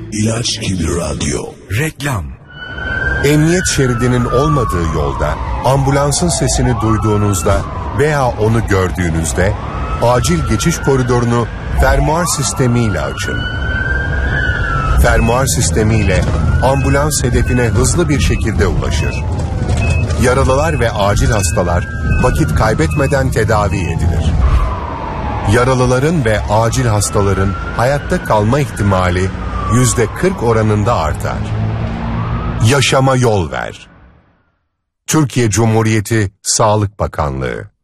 İlaç gibi radyo. Reklam. Emniyet şeridinin olmadığı yolda ambulansın sesini duyduğunuzda veya onu gördüğünüzde acil geçiş koridorunu fermuar sistemiyle açın. Fermuar sistemiyle ambulans hedefine hızlı bir şekilde ulaşır. Yaralılar ve acil hastalar vakit kaybetmeden tedavi edilir. Yaralıların ve acil hastaların hayatta kalma ihtimali %40 oranında artar. Yaşama yol ver. Türkiye Cumhuriyeti Sağlık Bakanlığı.